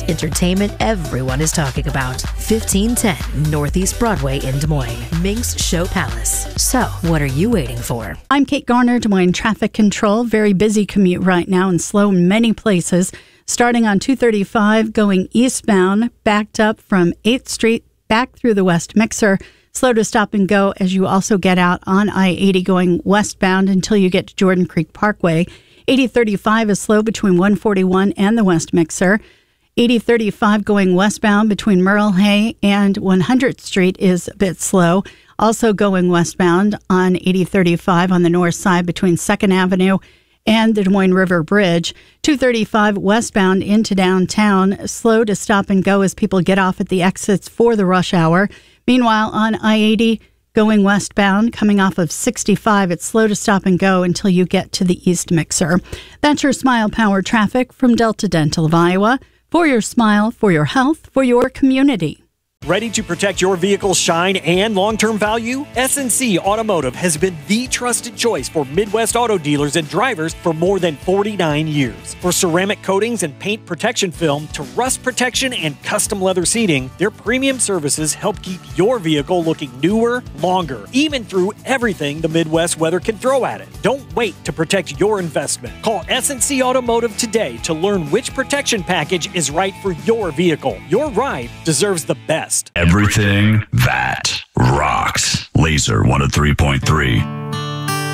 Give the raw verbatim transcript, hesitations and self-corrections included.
Entertainment everyone is talking about. fifteen ten Northeast Broadway in Des Moines. Minx Show Palace. So, what are you waiting for? I'm Kate Garner, Des Moines Traffic Control. Very busy commute right now and slow in many places. Starting on two thirty-five, going eastbound, backed up from eighth Street back through the West Mixer. Slow to stop and go as you also get out on I eighty going westbound until you get to Jordan Creek Parkway. eighty thirty-five is slow between one forty-one and the West Mixer. eighty thirty-five going westbound between Merle Hay and one hundredth Street is a bit slow. Also going westbound on eighty thirty-five on the north side between second Avenue and the Des Moines River Bridge. two thirty-five westbound into downtown, slow to stop and go as people get off at the exits for the rush hour. Meanwhile, on I eighty, going westbound, coming off of sixty-five, it's slow to stop and go until you get to the East Mixer. That's your Smile Power traffic from Delta Dental of Iowa. For your smile, for your health, for your community. Ready to protect your vehicle's shine and long-term value? S and C Automotive has been the trusted choice for Midwest auto dealers and drivers for more than forty-nine years. For ceramic coatings and paint protection film to rust protection and custom leather seating, their premium services help keep your vehicle looking newer, longer, even through everything the Midwest weather can throw at it. Don't wait to protect your investment. Call S and C Automotive today to learn which protection package is right for your vehicle. Your ride deserves the best. Everything that rocks. Laser one oh three point three.